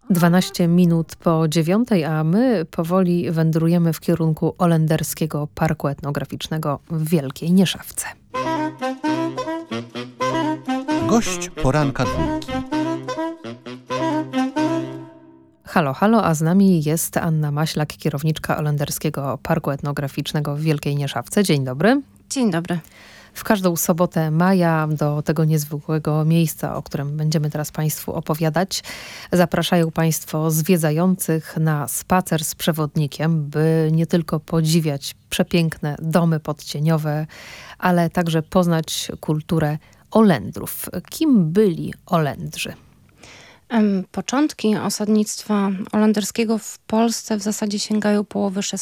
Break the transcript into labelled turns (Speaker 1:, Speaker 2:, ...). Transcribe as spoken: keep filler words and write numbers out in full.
Speaker 1: dwanaście minut po dziewiątej, a my powoli wędrujemy w kierunku Olenderskiego Parku Etnograficznego w Wielkiej Nieszawce.
Speaker 2: Gość poranka dwójki.
Speaker 1: Halo, halo, a z nami jest Anna Maślak, kierowniczka Olenderskiego Parku Etnograficznego w Wielkiej Nieszawce. Dzień dobry.
Speaker 3: Dzień dobry.
Speaker 1: W każdą sobotę maja do tego niezwykłego miejsca, o którym będziemy teraz Państwu opowiadać, zapraszają Państwo zwiedzających na spacer z przewodnikiem, by nie tylko podziwiać przepiękne domy podcieniowe, ale także poznać kulturę Olendrów. Kim byli Olendrzy?
Speaker 3: Początki osadnictwa olenderskiego w Polsce w zasadzie sięgają połowy